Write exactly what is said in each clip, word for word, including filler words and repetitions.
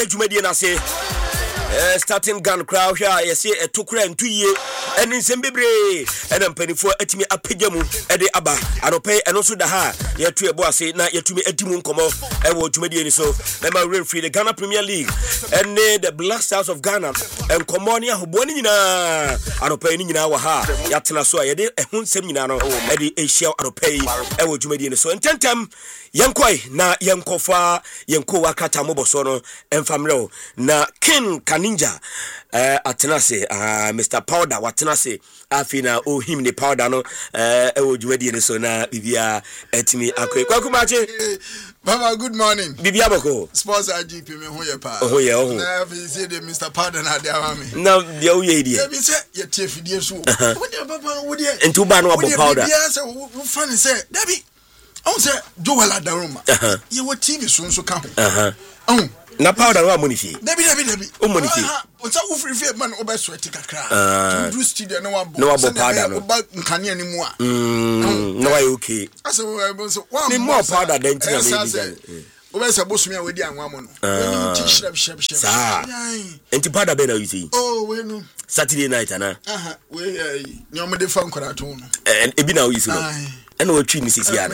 ejumadi na se Uh, starting gun crowd here, you see a two grand two year and in some bebre and I'm penny for etimi apejamu at the abba. I don't pay and also the ha. You're to a boss, now you're to me etimun come off. I want to me so. Let my real free the Ghana Premier League and the Black Stars of Ghana and Comonia who born in a I don't pay in our ha. Yatana so I did a hun seminano at the Asia. I don't pay. I want to me so. And ten time Yankoi na Yankofa Yanko Wakata Mobosono and Famro na King Ninja uh, atenase uh, Mister Powder watenase afina o him ni powder no eh uh, ojwadi ni so na bibia etimi akwe kwakumache Baba, good morning. Bibia bako sports I G P me ho ye pa oh ye oh na fi say the Mister Powder na dia wa me na dia wo ye dia me say ye tie fidie so wo dia baba wo dia entu ba no abo powder bibia say wo fan say Dabi I say Joel Adaroma ye wo T V so so ka ho uh oh na powder wa monifi Dabi Dabi Dabi o monifi o sa wo free free man o be sweat kakra to do studio no wa bo no wa bo powder no ba nkane ani mu a mm no wa okay asa wo so wa ni more powder than tina me o be say bosumi a we di anwa mo no we ti shrab shrab shrab sa enti powder be na you see oh we no Saturday night ana aha we ni o me de fa nkora to no and e bi na you see no and o twi ni sisi ana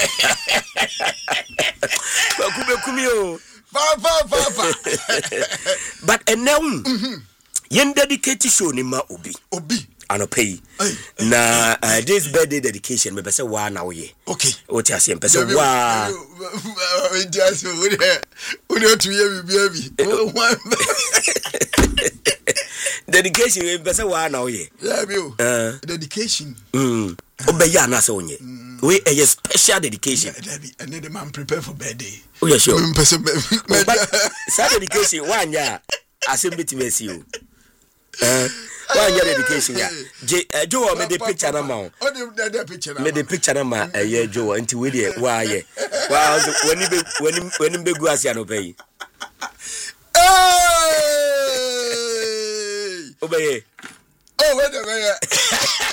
ba kube kumi o Papa, papa. But and now, yen dedicate show ni ma obi. Obi. Ano pay. Na uh, this birthday dedication me pese wa na oye. Okay. O ti ase pese wa. We just we we we to ye bi dedication me pese wa na oye. Yeah bi o. Uh, dedication. Mm. Obeya na se onye. We a special dedication. I need a man prepare for birthday. Oh yeah sure. But sa dedication one ya assembly to mercy o. Eh one ya dedication ya. Je Joe me the picture na ma o. Oh the picture na. Me the picture na ma eh Joe nti we dey wa ye. Wa when be when when be gu asia no pay. Hey! Obey. Oh wait a minute.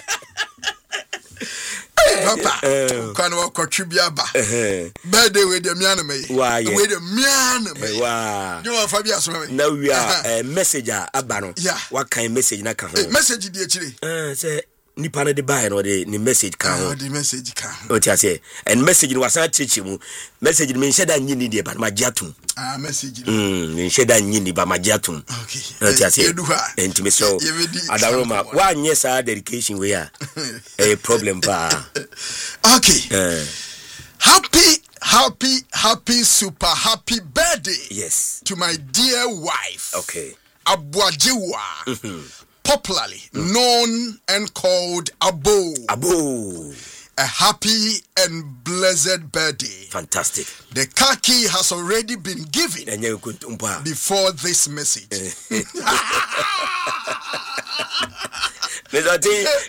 Papa, kan wa kwatwibia ba. Birthday we dem yana me. We dem yana me. Wa. You wa Fabia so me. Na we are message aba no. What kind message na ka ho? Message di akire. Eh say nipa na de buy no de ni message ka ho. Oh the message ka. O ti ase. And message no wasa chichi mu. Message me nsheda nyi ni de ba ma giatum. Ah message. Mm, nsheda nyi ni ba ma giatum. Okay. O ti ase. Enti me so Adaroma wa nye sa dedication we a. A problem pa. Okay. Uh, happy, happy, happy, super happy birthday. Yes. To my dear wife. Okay. Abuajiwa. Mm-hmm. Popularly mm. known and called Abo. Abo. A happy and blessed birthday. Fantastic. The car key has already been given before this message. Mister T,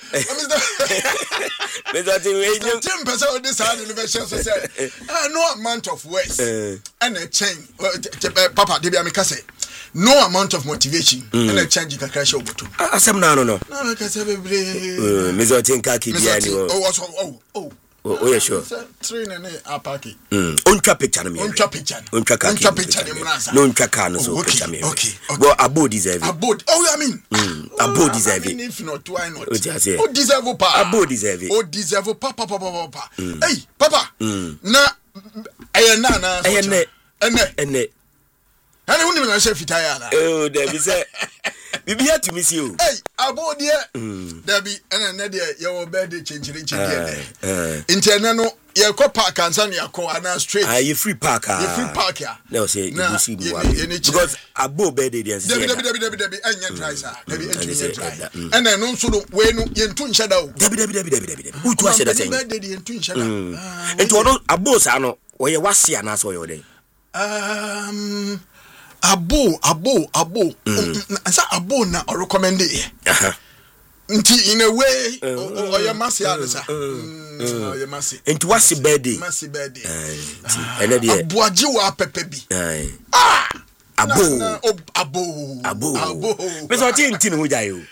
Mister T, we know. Ten percent of this hard innovation so say, no amount of words and a change. Papa, Debbie Amikase. No amount of motivation and a change can crash over to. Asem na no no. No, like I said, baby. Mister T, kaki biani wo. Oh, oh, oh. Oh, yeah, sure. Train and a party. Mm. Untra picture me. Untra picture. Untra car. Untra picture me. No untra car no so picture me. Okay. Well, Abo deserve it. Abo. Oh, I mean. Mm. Abo deserve it. If not, why not? Oh, deserve Oh, deserve pa. Abo deserve it. Oh, deserve papa, papa, papa. Hey, papa. Na, aye na na. Aye ne. Ene. Ene. Ene wuni na chef itaya na. Oh, there be say. Bibi ya to miss you. Hey, Abo there. There be ene ne there your birthday change change there. Internet no ye ko park ansa na yakọ ana straight. Ah, you free park ah. You free park ya. No say you see me because Abo birthday there. Debi debi debi debi debi anya try sir. Debi anya try. And then no so we no ye ntu nhyada o. Debi debi debi debi debi. Who to say that thing? Birthday ye ntu nhyada. Enti ono Abo sa no we ye wase ana so ye dey. Um Abo, abo, abo. Asa abo na or recommend it. Nti in a way, or your massy answer. Oh, your massy. Into what's the birthday? Massy birthday. And then Abuajiwa pepebi. Ah, abo, abo, abo, abo. Mister Tintin, who are you?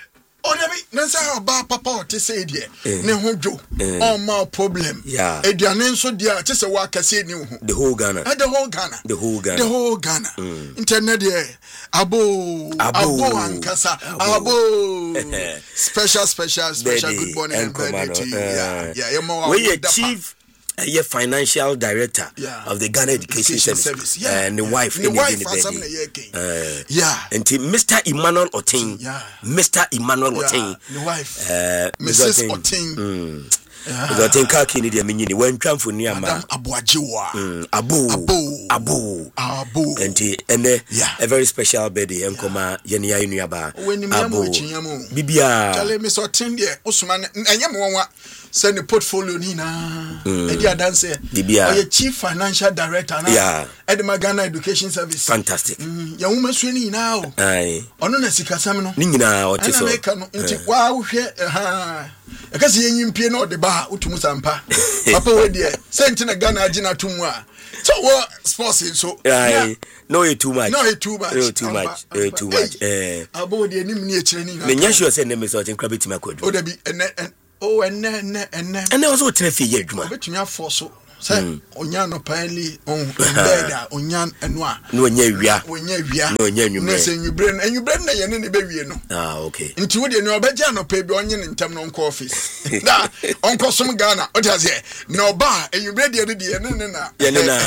Oh, na say ba papa te say die ne ho dwo oh ma problem eduane nso dia te say wa kase ni ho the whole Ghana the whole Ghana the whole Ghana the whole Ghana internet there abo abo ankasa abo special special special good morning and birthday yeah yeah we chief a financial director yeah. of the Ghana Education, Education Service, Service. Yeah. and the yeah. wife the in wife the uh, yeah and Mister Emmanuel Otin yeah. Mister Emmanuel yeah. Otin the wife uh, Missus Otin mm. yeah. Otin kaki ni dia menyini wan twamfo ni ama Madam Abuajiwa mm. Abu Abu Abu Abu and and uh, yeah. a very special birthday and koma yeni ya inu yaba Abu Bibia Chale Mister Otin de Usman enyem wonwa send the portfolio ni na edi adanse Bibia oye chief financial director na yeah. at the Ghana Education Service fantastic mm. ya wuma so ni na o ai ono na sikasam no ni nyina o te so na meka no nti wa hwe ha e ka se yenyimpie na ode ba utumu sampa papa we de sent na Ghana agina tumu a so what sports so ai no it too much no it too much no too much no too much eh abo de nim ni e kire ni na me nya sure say na me so tin krabeti makodu o da bi ene oh and then and then and there was what ten feet adwuma betumi aforso say onya no paili on beda onya enwa no onya wia onya wia no onya nwumre no say nwubre no nwubre na ye ne ne be wie no ah okay nti wo de no obeja no pa bi onye ne ntam no nko office da onko som Ghana o ta say no ba nwubre de de de ne ne na ye ne na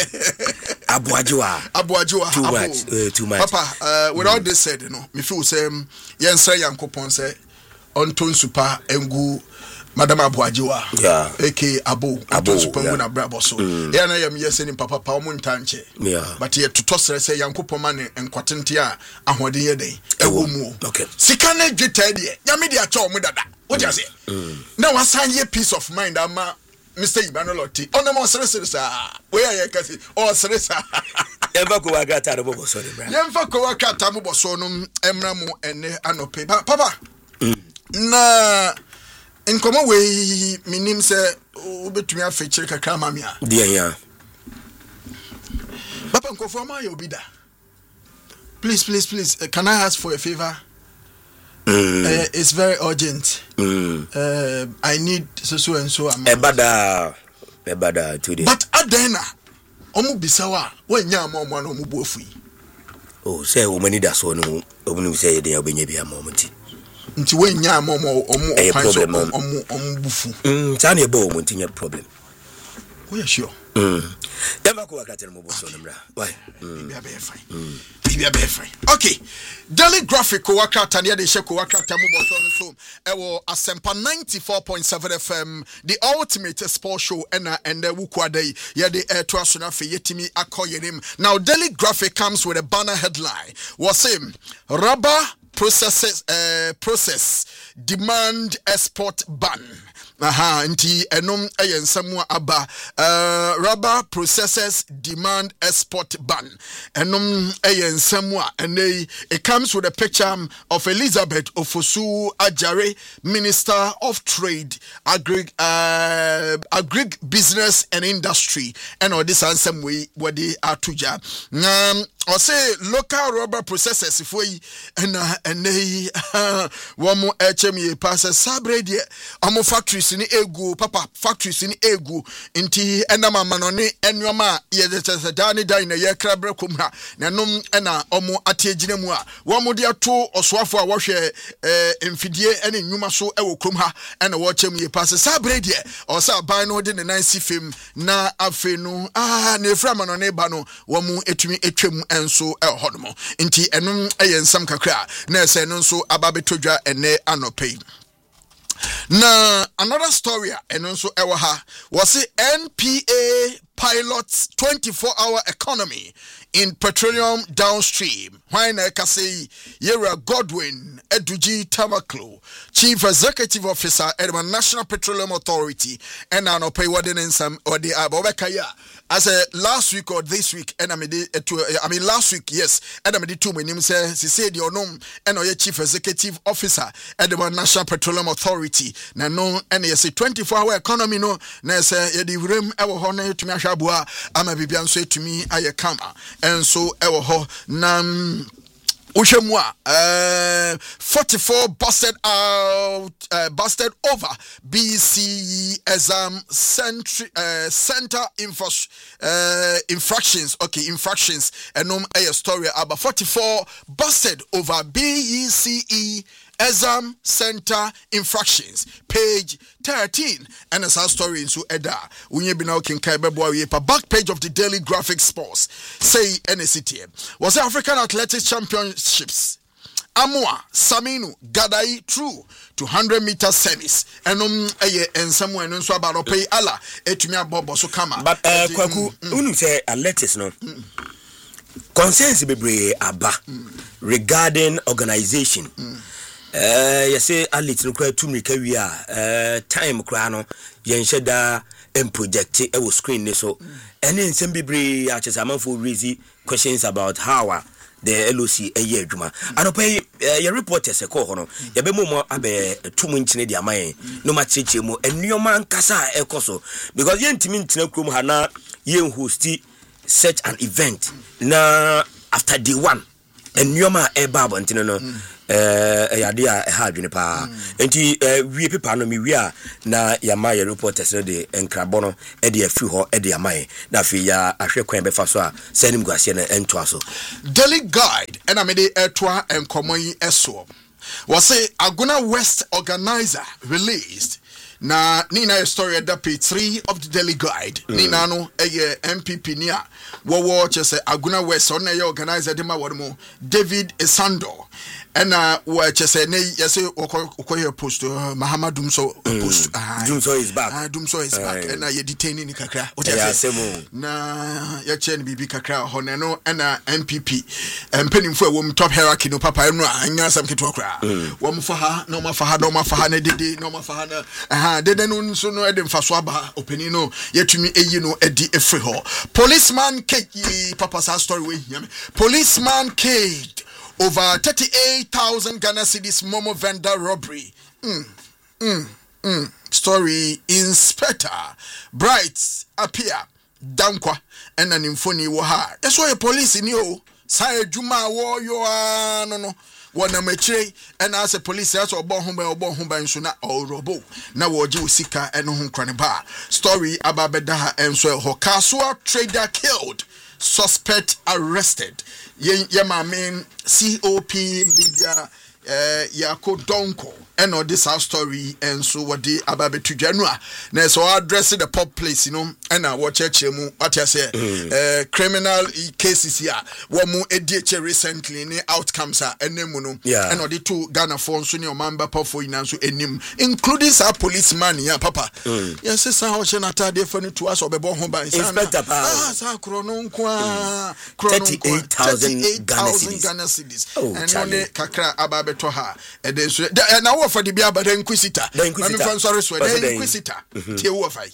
abuajiwa abuajiwa too much uh, too much papa uh, with all this said no me feel say yen say yankopon say onton super engu Madam Abuajiwa yeah aka Abu onton super engu na brabo so ya na yam yese ni papa pa omo ntanche yeah but ye tutosere say yankopon ma ne enkwatente a ahoden ye den ewo mu okay sika na dweta de ya me de acha omo dada wo ja say na wasan ye peace of mind ama Mister Emmanuel Otin ona mo sere sere sa we ya kasi o sere sa Yemfa ko wakata no bobo so de bra yemfa ko wakata mo boso no emra mu ene anope papa na nkomo we minim se obetumi afechire kakra mamia dia ya papa nkofo ma ya obida please please please uh, can I ask for a favor mm. uh, it's very urgent mm. uh, I need so so and so amount ebada ebada today but adena omu bisawa wanya ma omo na omu buofu oh say o mani da so no omu say dey obenya bia ma omu ti nti wenya ma omo omu okwan so omu omu bufu mm ta na e ba omu ti nya problem we are sure mm dem ko wakata no bobo so no bra why be be fine be be fine okay Daily Graphic ko wakata ne de hye ko wakata mo boso no so e wo Asempa ninety-four point seven F M the ultimate sports show ena ende wukwada ye de eto aso na fe yetimi akoyenim. Now Daily Graphic comes with a banner headline was him rubber processes uh, process demand export ban. Aha, nti enom eyensamu aba uh, rubber processors demand export ban. Enom eyensamu ene it comes with a picture of Elizabeth Ofosu Ajare, Minister of Trade, Agri uh, Agri Business and Industry, and all this ansem we what they are tuja. Um, or say local rubber processors if we and and they one more H M E passes sabre de amo factories ni egu papa factories ni egu inti enama manone enwama ye de dani dai na ye krabre kom ha na nom ena omo ategine mu a wo mo de ato osoafo a wo hwe eh mfidie ene nwuma so e wo kom ha ena wo chem ye passes sabre de o sa ban no de ne nansi fem na afe no ah na efra manone ba no wo mo etumi etwem enso e hodomo nti enom eyensam kakra na ese no nso ababetodwa ene anope. Now another story and also ewa ha was the N P A pilots twenty-four hour economy in petroleum downstream. Why na kasi Yera Godwin Eduji Tamaklo, Chief Executive Officer at the National Petroleum Authority, and I pay what in some or the Abobekaya as a last week or this week, and I mean I mean last week, yes, and I mean two my name says he said your name and or Chief Executive Officer at the National Petroleum Authority. Na no and yes twenty-four hour economy no na say the room ewo ho na to me ahwabua ama bibia nso to me aye kama and so ewo ho na Ushemwa, uh, forty-four busted out, uh, busted over B C exam center, uh, center infra, uh, infractions. Okay, infractions. And um, a story about forty-four busted over B E C E exam center infractions. Page thirteen. And as our story in so eda. Unye bina ukinkai bebo yepa. Back page of the Daily Graphic Sports. Say N S C T. Was the African Athletics Championships. Amua Saminu Gadai through to one hundred meter semis. And um eye and someone so about pay Allah etumia bobo so kama. But uh kwaku unu say athletics no. Concerns bebre aba regarding organization. Uh, you say a little cry to me career, uh, time crano, Yenshada and project it was screen so. And then some be as a month for reason questions about how the L O C a year juma. I don't pay your reporters a call, your bemo abe two minutes in the mind, no much chichimo, and your man Casa a coso because yen timin tinakrum hana yen who still such an event na after day one and your man a bab and no. Eh yadia ha dwene pa enti wie pepa no me wie na ya ma ya reporters no de enkrabono e de afi ho e de amaye na fi ya ahwe kwan be fa so a sanim guase na ento aso Daily Guide and amede etwa enkomo yi eso was say Aguna West organizer released na nina story at the page three of the Daily Guide mm. nina no eye M P P nia wo wo che say Aguna West on na organizer de ma womo David Esando and uh what you say you say okoye post uh, Mahama Dumso post uh, Dumso is back uh, Dumso is uh, back and uh, you detaining ni kakra what you say na ya chen bibi kakra hono no and uh, M P P empenim fo wo top hierarchy no papa no anya sam keto kra wo mfa ha no ma fa ha no ma fa ha na dede no ma fa ha na aha dede no nso no e de mfa so aba openi no yetumi eyi no edi efre ho policeman cake papa sa story we hiam policeman cake over thirty-eight thousand Ghana cedis Momo vendor robbery. Mm, mm, mm. Story Inspector Bright appear Dankwa and an infoni waha. That's why police in you say Juma wo yo no no. One metre and as a police as or born home or born home by Suna or Robo. Now woji sika and home craniba. Story about Bedaha and so Hokasua trader killed. Suspect arrested. Ye ye ma main C O P media eh Yako Donko and all this our story and so what the ababe to January. Na so address the pop place, you know, and I watch mu what you say uh, criminal cases here. What mu edie recently ni outcomes are enemu no. And all the two Ghana phones so ni o mamba pa for inanso enim including our policeman ya papa. Yes say how she na tade for ni to us obebo ho ban Inspector pa. Ah sa krono nkwa thirty-eight thousand Ghana cedis. And only kakra ababe to her. And then so na wo for the bia but inquisitor. The inquisitor. I'm sorry so the inquisitor. Tie wo fai.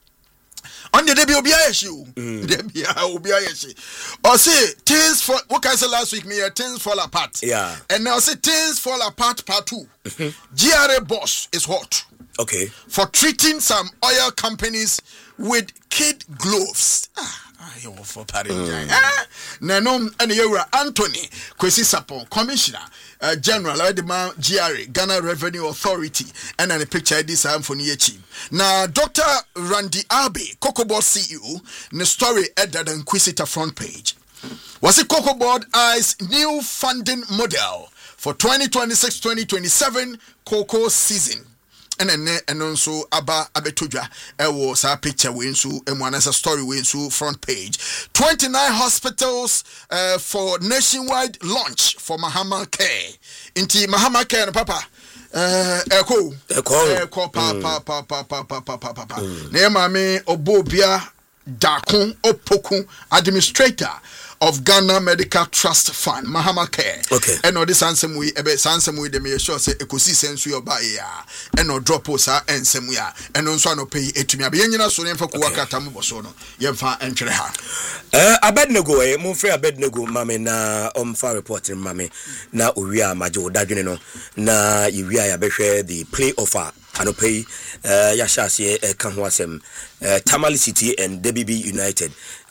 On the day obi ayeshi. The bia obi ayeshi. Or say things for what can I say last week me things fall apart. Yeah. And now say things fall apart part two. G R A boss is hot. Okay. For treating some oil companies with kid gloves. Ah. Ayo for parent. Nanom and Yura Anthony Kwesi Sapon Commissioner uh, General of the G R A Ghana Revenue Authority and then a picture this am for Niechi. Now Doctor Randy Abe Cocoa C E O the story at the Inquisitor front page. Was it Cocoa Board eyes new funding model for twenty twenty-six twenty twenty-seven cocoa season. And then and also Aba Abetudra it was a picture we into and one as a story we into front page. twenty-nine hospitals uh, for nationwide launch for Mahama Care. Inti Mahama Care papa uh echo echo echo pa pa pa pa pa pa pa pa pa. Ne mame Obobia Dakun Opoku administrator of Ghana Medical Trust Fund, Mahama Care. Okay. And all this answer we ebe ansem we dem sure say ekosi sense we oba ya. And no drop us ensem we ya. And no so no pay etumi abi nyina so nemfa ko wakata mo boso no. Yemfa entwere ha. Eh Abednego eh mo free Abednego mame na omfa reporting mame na owia majo dadwene no na yiwia ya behwe the play offer anopai uh, yashase uh, kan ho asem uh, Tamale City and D B B United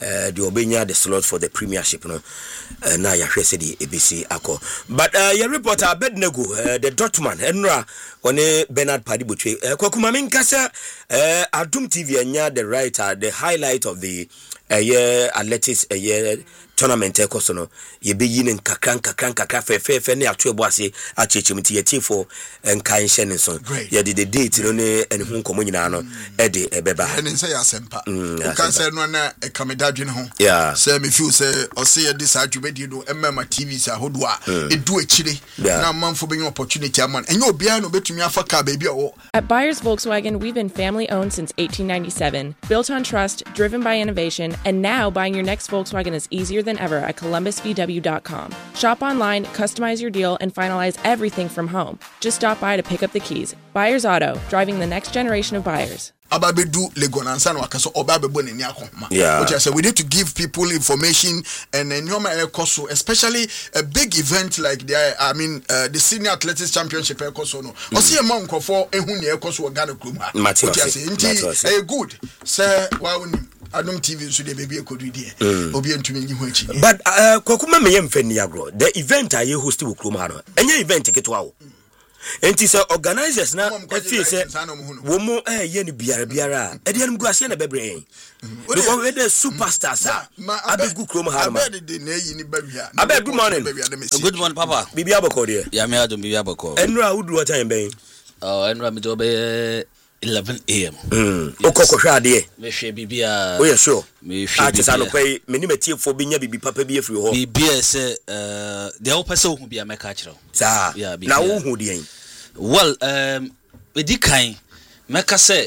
uh, the Obenya the slot for the premiership no uh, na ya hwese di A B C ako but uh, your reporter Abednego uh, the Dutchman enra one Bernard Paddy Butwe uh, kwakuma menkasa uh, Adum T V anya the writer the highlight of the uh, year athletics a uh, year tournament ekoso no ye be yin kakran kakran kakra fe fe fe ne ato ebo ase achechimti yeti for enka nhye ne so ye de the date no ne ene hu nkomo nyina no e de ebeba ene nse ya sempa o kan say no na e kamedadwe ne ho yeah say me feel say o say this adwumadi do emma T V sa hodo a edu akire na manfo be opportunity aman enye obia no betumi afa ka ba bia wo. At Byers Volkswagen, we've been family owned since eighteen ninety-seven, built on trust, driven by innovation, and now buying your next Volkswagen is easier than ever at columbus v w dot com. Shop online, customize your deal, and finalize everything from home. Just stop by to pick up the keys. Byers Auto, driving the next generation of buyers. Ababedu Legonansa no akaso obabebo ne ni akoma. Yeah. Which I say we need to give people information and then nyoma ekoso, especially a big event like the I mean uh, the senior athletics championship ekoso no. Mm. Osi e ma nkofo ehun ne ekoso Ghana krom ha. Which I say nti eh good. Say wa Adum T V so dey baby ekodu dey. Obi entumi nyi ho achi. But uh kwakuma me yem fani agro. The event I host wo krom ha no. Enye event ketwa wo. Enti say organizers na feel say wo mo eh ye ni biara biara e dey ngu ase na bebre because we the superstars ah abegu krom ha ma abeg good morning good morning papa bibi abako dey ya me adum bibi abako enra udu what time ben oh enra me do be eleven a m mm okoko hwa de me hwe bibia oh yeah sure me hwe bibia no pay me ni metie fo bi nya bibi papa bi afiri ho bibia say eh de o pese hu bia me ka kire sa na wo hu de yin well um we di kan me ka say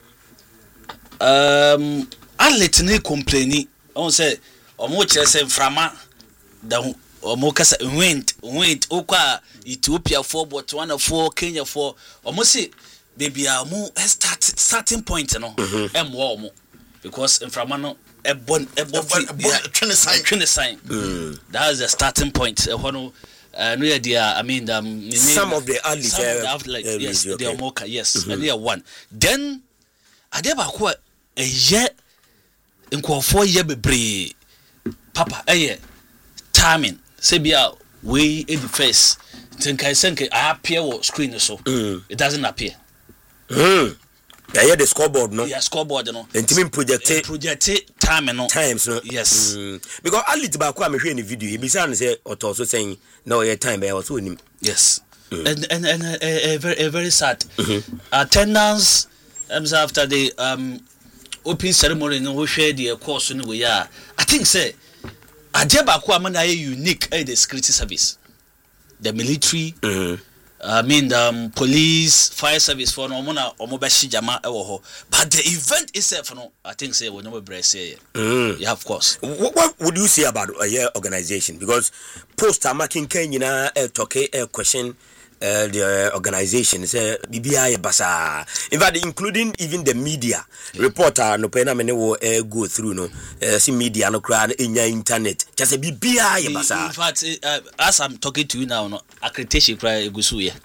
um athlete ni complaini on say omo kire say mframa da omo kasa went went okwa Ethiopia for Botswana for Kenya for omo say baby amu start starting point no em wo omo because mframa no e bon e bon twenty sign twenty sign that's the starting point e no uh, no idea I mean um, some of the early uh, like uh, yes okay. They are more yes mm-hmm. And they are one then adeba ko e ye nkofo ye bebre papa eh timing say bia we in the face think I think I appear on screen so mm. It doesn't appear mm. Yeah, the scoreboard no yeah scoreboard no entimin project project time no times no yes mm. Because athlete ba ko am hwe ni video e bisa na say oto so saying no your time be also nim yes mm. and and and uh, uh, very uh, very sad mm-hmm. Attendance um, after the um open ceremony no we share the course no we are I think say ajeba ko am na unique eh, the security service the military mm-hmm. I mean the um, police fire service for no mona omobashi jama e wo ho but the event itself no I think say we no brace here mm. Yeah of course what, what would you say about a uh, yeah, organization because post making Kenya uh, talk uh, question uh, the uh, organization say bibia basa in fact including even the media yeah. Reporter no pena me wo uh, go through no uh, see media no crowd in your internet just say bibia basa in fact uh, as I'm talking to you now no accreditation cry egusu ye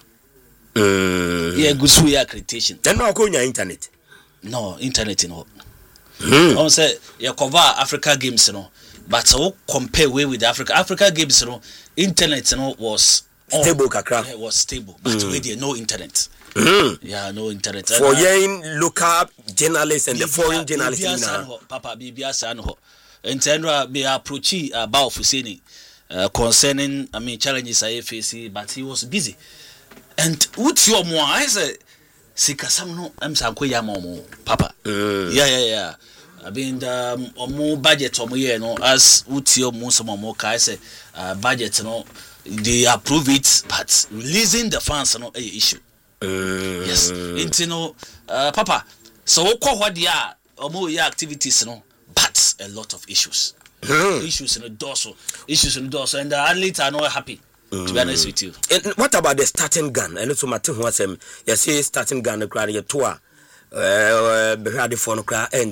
mm yeah egusu ye accreditation then no go your internet no internet no mm. On say you cover Africa Games no but so compare way with Africa Africa Games no internet no was stable kakra it was stable but mm. we there no internet mm. Yeah no internet for yin local journalists and the foreign journalists in papa bibia san ho entendra be approach about Fuseni uh, concerning I mean challenges I face but he was busy and what your mo I say sikasam no am sanko ya mo papa mm. yeah yeah yeah I mean the um, budget omo ye no as what your mo some mo kai say uh, budget no they approve it but releasing the funds no a issue mm. Yes into no uh, papa so what what they are omo your activities no but a lot of issues mm. Issues in the dorsal issues in the dorsal and the athletes are not happy mm. to be honest with you. And what about the starting gun and also Martin who was um you say starting gun the crowd your tour uh ready for no crowd and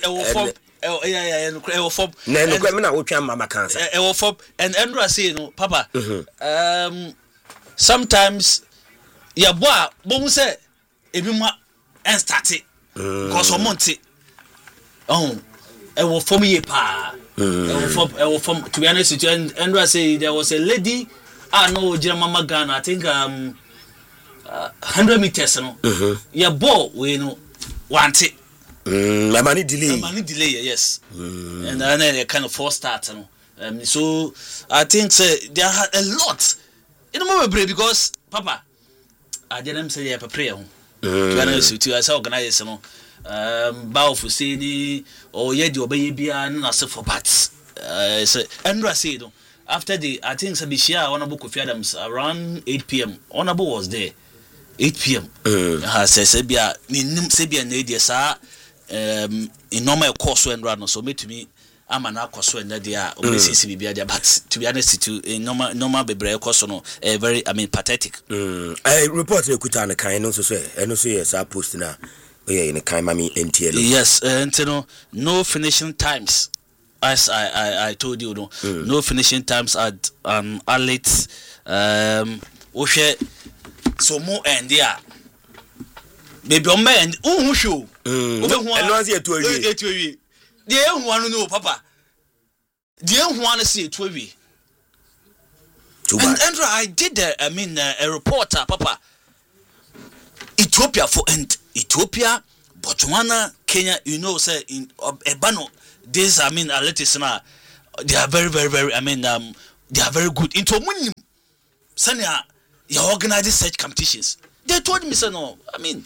oh yeah yeah no e wo fom na no kwa me na wo twa mama cancer e wo fom and Andrew say no papa um sometimes ya boa bo say ebi ma en start because o monte oh I will form ye pa. I will form to be honest with you. And Andrew say there was a lady. I know Mama Ghana. I think um, uh, hundred meters. No, mm-hmm. Yeah, ball we know want it. Mm, my money delay. My money delay. Yes, mm. And then a kind of four start. No? Um, so I think say there are a lot. You know more because Papa, I didn't say a prayer. To be honest with you, I say organize no. Um, bow for saying or yet your baby and not for bats. Uh, so Andrew said after the I think Sabishia honorable Kofi Adams around eight p.m. honorable was there eight p.m. Uh, says Sebia Sebia Nadia sa um in normal course when run so me to me I'm an course when that they are obviously but to be honest to in normal normal bebre course no uh, very I mean pathetic. Mm. I report the Kutana kind also say and also yes I post now. Yeah, in the kind mami N T L. Yes, and you know, no finishing times. As I, I, I told you, no, mm. no finishing times at um athletes. Um, Oshe, so more and yeah. Baby, on man, who show? And once you to a the young one know, Papa. The young one see it to be. And Andrew, I did the, I mean, uh, a reporter, Papa. Ethiopia for and Ethiopia, Botswana, Kenya, you know, say in Ebano, this I mean, athletics now, they are very, very, very. I mean, um, they are very good. Into winning, Sanya, you organize such competitions. They told me, say no. I mean,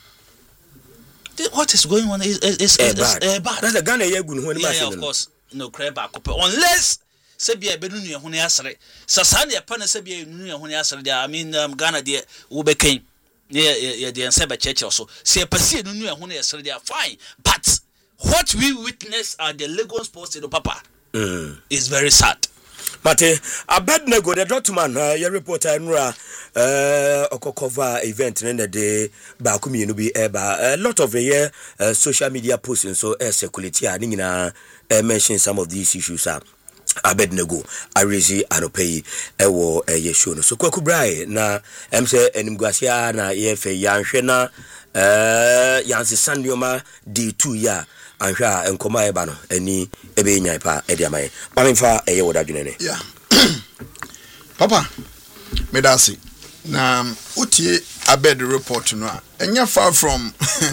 they, what is going on is is, is, is, is uh, bad. That's the Ghana year good. Yeah, yeah, of course, no crab back unless. Sebia bedunu ye hone asere. Sasane ye pana sebia ye hone asere dia. I mean, um, Ghana dia wo be ken. Yeah, yeah, the answer by church also. See a person who knew who they are fine, but what we witness at the Lagos Sports Stadium, Papa, mm. is very sad. Mate, I bet no go the Dotman, uh, your reporter Nra, uh, Okokova event in the day, Bakumi no be eba. A lot of the year uh, social media posting so air circulate. I think uh, mention some of these issues are. Abednego Arezi Anopei ewo eye show no so kwaku brai na em se enimguasia na ye fe yanhwe na eh yanse sandioma d two ya anhwa enkoma eba no ani ebe nyan pa e dia mai pamfa eye wodadwene ne yeah Papa medasi na utie Abed report no enya far from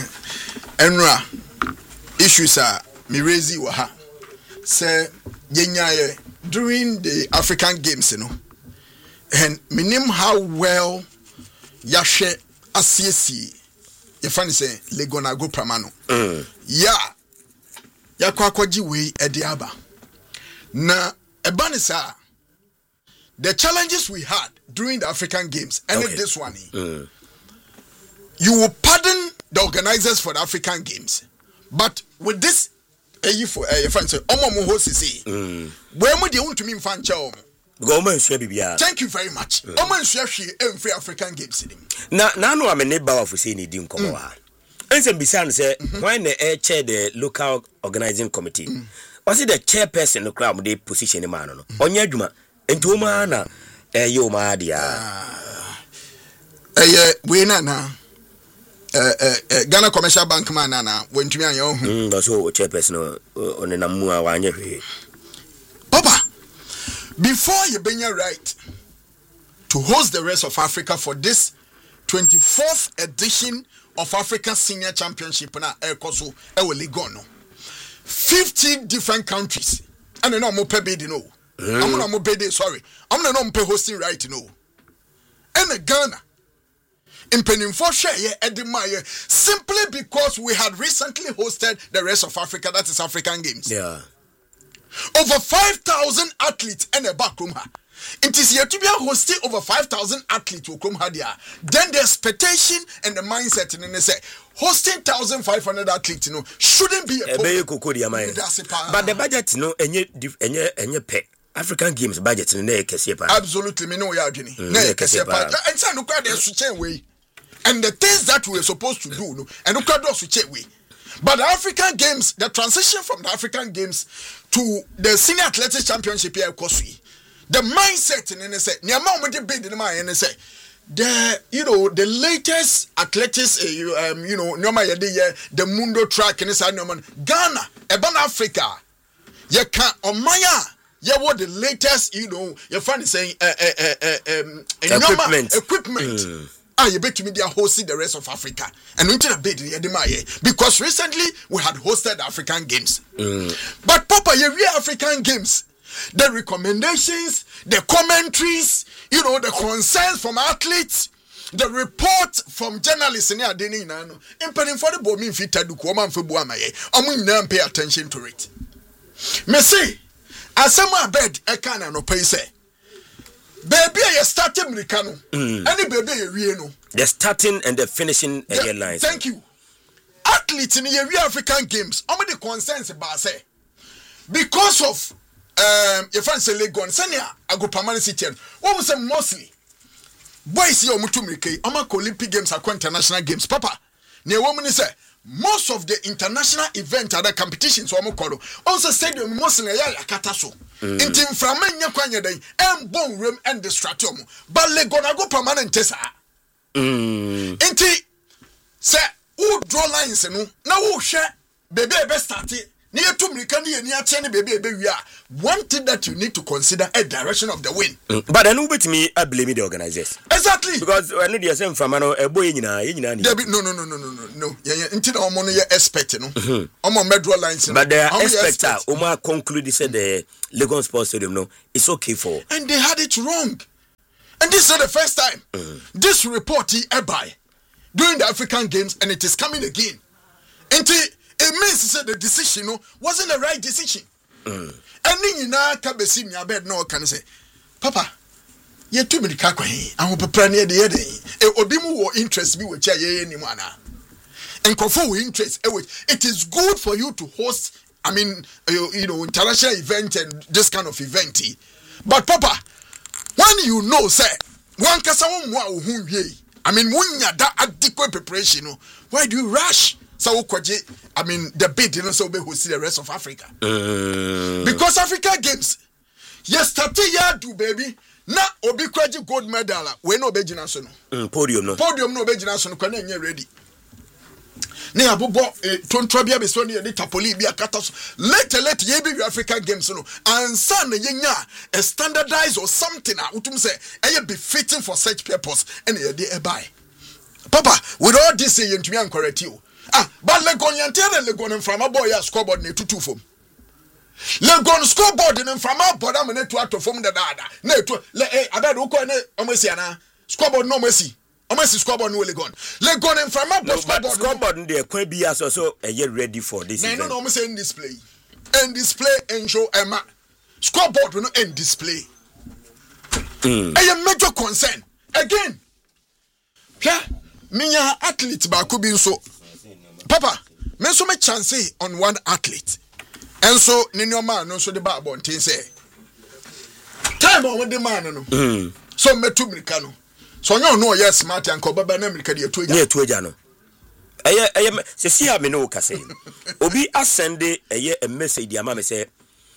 Enra issues are mirezi wa ha say Yenyaye during the African Games, you know, and minim how well Yashe Asiesi, your friend say Legona go Pramano. Ya Yakwakwaji we Ediaba. Na Ebanisa, the challenges we had during the African Games, and okay. this one, mm. you will pardon the organizers for the African Games, but with this. Eh for eh friend say omo mo host say mm where mo dey want to me fan cha omo go man share bibia. Thank you very much. Omo nsia hwe emfree African Games nim na na no am ne ba of say ni di nkomo ha ensem bisan say when the air chair the local organizing committee was it the chairperson no crowd dey position man no onya adwuma enti o ma na eh yo ma dia eh we na na Uh, uh, uh, Ghana Commercial Bank man na when to me your mm that's all chairperson on na mu a wanye hwe Papa before you been right to host the rest of Africa for this twenty-fourth edition of African Senior Championship na ekoso e we Ligon fifty different countries and no mo pay bid no I'm not mo bid sorry I'm not no pay hosting right no and Ghana in Peninfo share Edimaya simply because we had recently hosted the rest of Africa, that is African Games. Yeah. Over five thousand athletes in a backroom. It is here to be hosting over five thousand athletes who come here. Then the expectation and the mindset in the say hosting one thousand five hundred athletes, you know, shouldn't be a problem. But the budget, you know, any any any pay. African Games budget in the Kesipa. Absolutely, me know ya Guinea. Ne Kesipa. And so no crowd is switching way. And the things that we were supposed to do, no, and no crowd switch way. But the African Games, the transition from the African Games to the Senior Athletics Championship here, the mindset in N S A, near mom with the bid in my N S A. The you know the latest athletics, uh, um, you know, no matter the the Mundo track and this Ghana Eba na Africa ye can omaya ye what the latest you know your friend is saying uh, uh, uh, uh, um, equipment equipment mm. Ah, you bet me they are hosting the rest of Africa and into the bed because recently we had hosted the African Games mm. but Papa you real African Games the recommendations the commentaries you know the concerns from athletes the report from journalists in Adeni Nano in for the bombing fit to Kuman for Buamaye I'm pay attention to it me see as some bed I can no pay say baby you starting Americano any baby you real no the starting and the finishing yeah, airlines thank you athletes in the real African Games how many concerns about say because of um your friend say Legon senior I go permanent city what was say mostly boys here omutu mrike ama Olympic Games akwa international games papa na woman say most of the international event other competitions omo koro also stadium mostly ya yakata so inti mframa nya kwanya dan em bon rem and distract omo but Legon I go permanent tesa mm inti say who draw lines no na who share baby be start ni etu mrika ni eni ache ni baby ebe wi a one thing that you need to consider a direction of the wind mm. but then who bet me I blame the organizers exactly because when they say from no e boy nyina e nyina ni no no no no no no no yeah yeah inti na omo no ye expect no omo medro lines no but the expecter omo conclude say the Lagos Sports Stadium no it's okay for and they had it wrong and this is not the first time mm. this report he ebai during the African Games and it is coming again inti it means that the decision no, wasn't the right decision. Mm. And then you know, Kabesi, me bed no can say, Papa, you too many kakwe. I hope a premier the other. It will be more interest me with ye anyone. And conform interest. It is good for you to host. I mean, you, you know, international event and this kind of event. But Papa, when you know, say, one kasa one who ye. I mean, when you that adequate preparation, why do you rush? So I mean the bid didn't so be who see the rest of Africa. Mm. Because Africa Games, yes, thirty year do baby. Na obi kwaji gold medal we no be gina so no. Mm, podium no. Podium no be gina so no kwa na nye ready. Ne abobo tontro bia be so ne de tapoli bia kata so. Later later ye be African Games no. Ansa na ye nya a standardized or something a utum say e be fitting for such purpose and ye dey e buy. Papa, with all this say you to me and correct you. Ah, but Legon yantere Legon from a boy ya scoreboard ne tutu fom. Legon scoreboard ne from a board am ne to ato fom da da. Ne to le eh abed uko ne omesi ana. Scoreboard no omesi. Omesi scoreboard no Legon. Legon from a board scoreboard scoreboard dey kwa bi so so e ye ready for this event. No no omesi in display. And display and show Emma. Scoreboard no and display. Mm. A major concern. Again. Yeah, minya athlete ba ko bi so. Papa, me so me chance on one athlete. And so ninyo man no so the ba bontin say. Time on the man no. Mm. So me tu America no. So you know yes smart and ko baba na America de to eja. to eja no. Eye eye se si ha me no ka say. Obi asende eye a message dia ma me say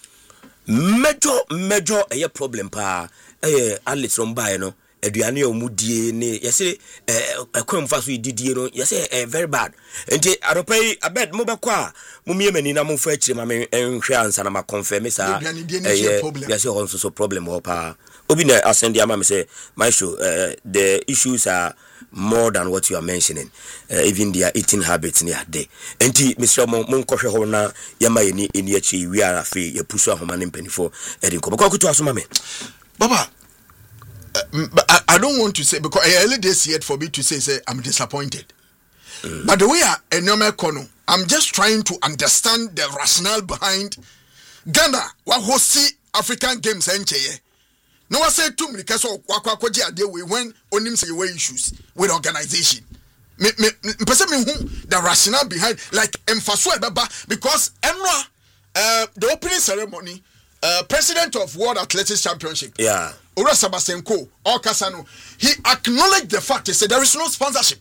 major major eye problem pa eye athlete from buy no. Aduane omudie ne yese eh akwamfa so didie no yese eh very bad enti aropai abed mo bekwa mo miemani na mo fa akire ma me nhwe ansa na ma confirm sa eh yese on so problem ho pa obi na asend ya ma me say my show uh, the issues are more than what you are mentioning uh, even their eating habits near day enti Mister Mo nkwohwe ho na yama yeni eni achi wi ara fe ya pusu ahoma ne mpanifo edin ko bekwa kutu aso ma me baba. Uh, but I, I don't want to say because I early days yet for me to say say I'm disappointed. Mm. But the way I enormous kono, I'm just trying to understand the rationale behind Ghana what host African Games encheye. No one say to me because wakwa kwaji ade we when onim say we issues with organization. Me me person me who the rationale behind like emphasis because Emra uh, the opening ceremony uh, president of World Athletics Championship. Yeah. Ora Sabasenko or Kasano, he acknowledged the fact. He said there is no sponsorship.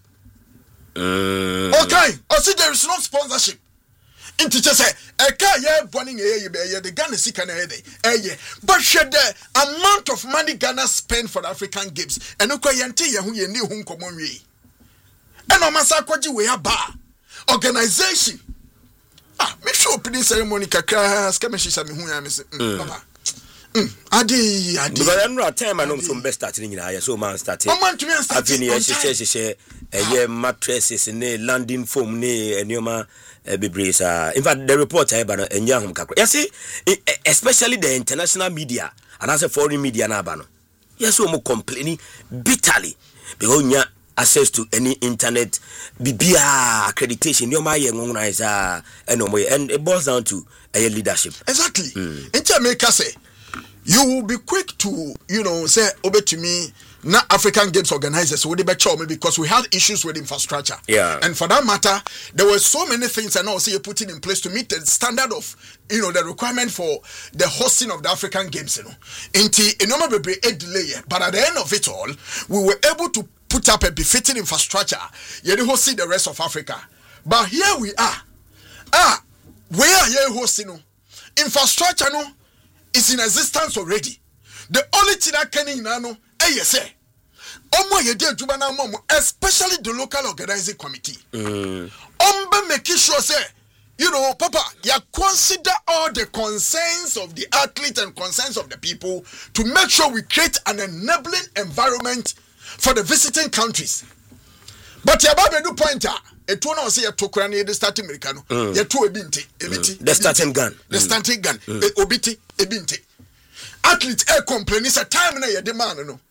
Mm. Okay, I said there is no sponsorship. In teacher say, "Eka ye borning ye ye the Ghana sika na ye ye." But should the amount of money Ghana spend for the African Games, and ukwa yanti ye hu ye ni hu nkomo nwi. And o masa kwaji we aba organization. ah me show opening ceremony kakra ska me hisa me hu ya me say papa mm ade ade because I know time I know from best starting nyina so man starting man to me start afini ye she she she eh mattresses ne landing foam ne enioma bebresa in fact the report I ba no enya hom kakra you see especially the international media and as a foreign media na ba no yes we mo complaining bitterly because nya access to any internet bibia accreditation you ma ye ngonwa is ah and it boils down to a leadership exactly mm. In Jamaica say you will be quick to, you know, say over to me, not African Games organizers, would be me because we had issues with infrastructure. Yeah. And for that matter, there were so many things and also you're putting in place to meet the standard of, you know, the requirement for the hosting of the African Games, you know. Inti, enormous be a delay, but at the end of it all, we were able to put up a befitting infrastructure. You know, hosting the rest of Africa. But here we are. Ah, where are you hosting? Infrastructure, no? Is in existence already. The only thing that can in ano, eh yes, eh. Omo ye dey juba na momo, especially the local organizing committee. Mm. Ombe making sure say, you know, Papa, you consider all the concerns of the athlete and concerns of the people to make sure we create an enabling environment for the visiting countries. But ya babe do pointer. It won't say a tokran the starting Americano. Ya two ebinti, ebinti. The starting gun. The starting gun. Obiti, ebinti. Athletes air complain. It's a time na ya demand no.